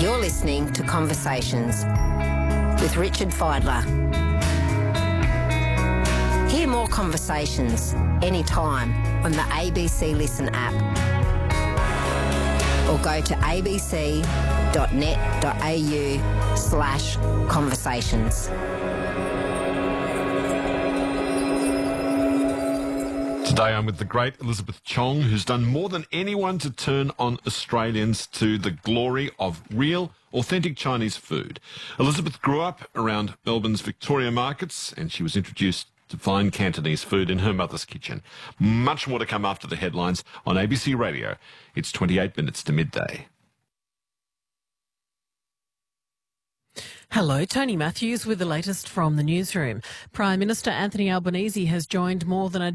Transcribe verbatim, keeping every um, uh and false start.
You're listening to Conversations with Richard Fidler. Hear more conversations anytime on the A B C Listen app or go to abc.net.au slash conversations. Today I'm with the great Elizabeth Chong, who's done more than anyone to turn on Australians to the glory of real, authentic Chinese food. Elizabeth grew up around Melbourne's Victoria markets, and she was introduced to fine Cantonese food in her mother's kitchen. Much more to come after the headlines on A B C Radio. It's twenty-eight minutes to midday. Hello, Tony Matthews with the latest from the newsroom. Prime Minister Anthony Albanese has joined more than a